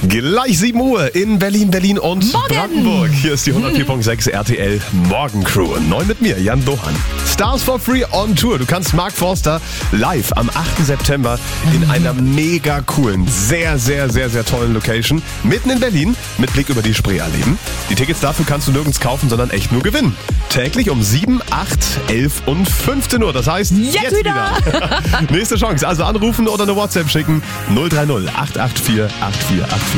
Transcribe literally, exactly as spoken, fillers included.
Gleich sieben Uhr in Berlin, Berlin und Morgen. Brandenburg. Hier ist die hundertvier Komma sechs R T L Morgencrew. Neu mit mir, Jan Dohan. Stars for Free on Tour. Du kannst Mark Forster live am achten September in einer mega coolen, sehr, sehr, sehr, sehr tollen Location mitten in Berlin mit Blick über die Spree erleben. Die Tickets dafür kannst du nirgends kaufen, sondern echt nur gewinnen. Täglich um sieben, acht, elf und fünfzehn Uhr. Das heißt, Jetzt jetzt, wieder. wieder. Nächste Chance. Also anrufen oder eine WhatsApp schicken. null drei null acht acht vier acht vier acht vier.